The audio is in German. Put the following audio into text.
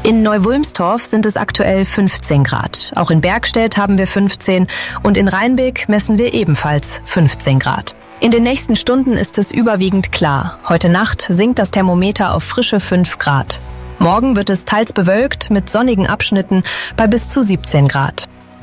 In Neuwulmstorf sind es aktuell 15 Grad. Auch in Bergstedt haben wir 15 und in Rheinbeck messen wir ebenfalls 15 Grad. In den nächsten Stunden ist es überwiegend klar. Heute Nacht sinkt das Thermometer auf frische 5 Grad. Morgen wird es teils bewölkt mit sonnigen Abschnitten bei bis zu 17 Grad.